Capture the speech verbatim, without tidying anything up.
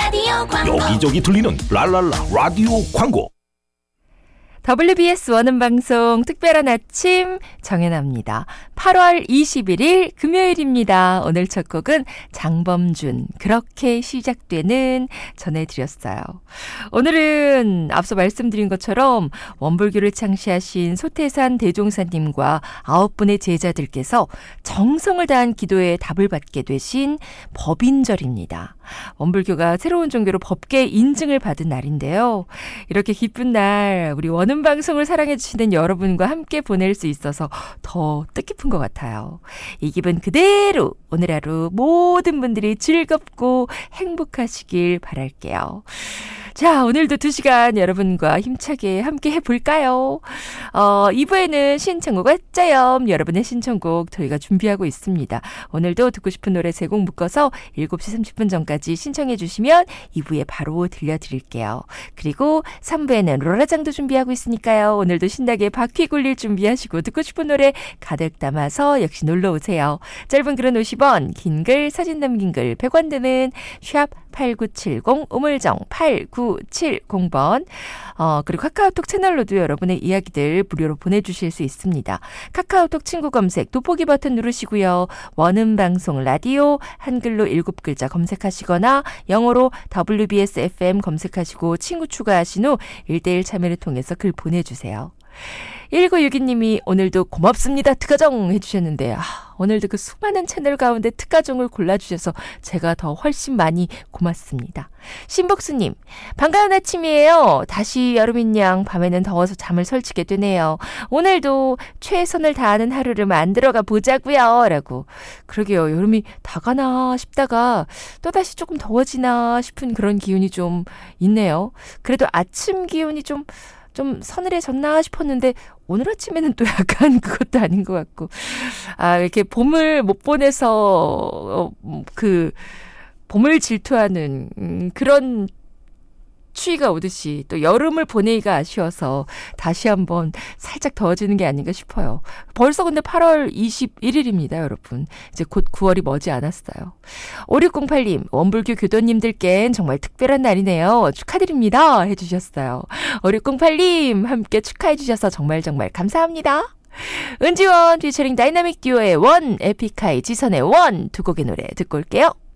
라디오 광고. 여기저기 들리는 랄랄라 라디오 광고. 더블유비에스 원음방송 특별한 아침 정연아입니다. 팔월 이십일일 금요일입니다. 오늘 첫 곡은 장범준 그렇게 시작되는 전해드렸어요. 오늘은 앞서 말씀드린 것처럼 원불교를 창시하신 소태산 대종사님과 아홉 분의 제자들께서 정성을 다한 기도에 답을 받게 되신 법인절입니다. 원불교가 새로운 종교로 법계 인증을 받은 날인데요. 이렇게 기쁜 날 우리 원음방송을 사랑해주시는 여러분과 함께 보낼 수 있어서 더 뜻깊은 것 같아요. 이 기분 그대로 오늘 하루 모든 분들이 즐겁고 행복하시길 바랄게요. 자, 오늘도 두 시간 여러분과 힘차게 함께 해볼까요? 어, 이 부에는 신청곡 어쩌염 여러분의 신청곡 저희가 준비하고 있습니다. 오늘도 듣고 싶은 노래 세 곡 묶어서 일곱 시 삼십 분 전까지 신청해 주시면 이 부에 바로 들려드릴게요. 그리고 삼 부에는 로라장도 준비하고 있으니까요. 오늘도 신나게 바퀴 굴릴 준비하시고 듣고 싶은 노래 가득 담아서 역시 놀러오세요. 짧은 글은 오십 원, 긴 글, 사진 남긴 글 백 원 드는 샵 팔구칠공 우물정 팔구칠공 번 어, 그리고 카카오톡 채널로도 여러분의 이야기들 무료로 보내주실 수 있습니다. 카카오톡 친구 검색 돋보기 버튼 누르시고요. 원음방송 라디오 한글로 일곱 글자 검색하시거나 영어로 더블유비에스 에프엠 검색하시고 친구 추가하신 후 일 대일 참여를 통해서 글 보내주세요. 일구육이 님이 오늘도 고맙습니다 특가정 해주셨는데 아, 오늘도 그 수많은 채널 가운데 특가정을 골라주셔서 제가 더 훨씬 많이 고맙습니다. 신복수님 반가운 아침이에요. 다시 여름인 양 밤에는 더워서 잠을 설치게 되네요. 오늘도 최선을 다하는 하루를 만들어가 보자고요 라고. 그러게요. 여름이 다가나 싶다가 또다시 조금 더워지나 싶은 그런 기운이 좀 있네요. 그래도 아침 기운이 좀 좀 서늘해졌나 싶었는데 오늘 아침에는 또 약간 그것도 아닌 것 같고 아 이렇게 봄을 못 보내서 어, 그 봄을 질투하는 음, 그런 추위가 오듯이 또 여름을 보내기가 아쉬워서 다시 한번 살짝 더워지는 게 아닌가 싶어요. 벌써 근데 팔월 이십일일입니다, 여러분. 이제 곧 구월이 머지 않았어요. 오육공팔 님, 원불교 교도님들께는 정말 특별한 날이네요. 축하드립니다. 해주셨어요. 오육공팔 님, 함께 축하해주셔서 정말 정말 감사합니다. 은지원 피처링 다이나믹 듀오의 원, 에픽하이 지선의 원 두 곡의 노래 듣고 올게요.